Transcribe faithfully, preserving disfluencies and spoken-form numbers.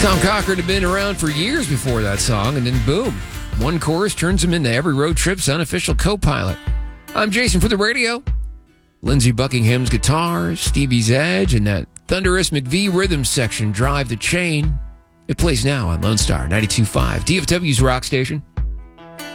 Tom Cochran had been around for years before that song, and then boom, one chorus turns him into every road trip's unofficial co-pilot. I'm Jason for the radio. Lindsey Buckingham's guitars, Stevie's edge, and that thunderous McVie rhythm section drive the chain. It plays now on Lone Star ninety-two point five, D F W's rock station.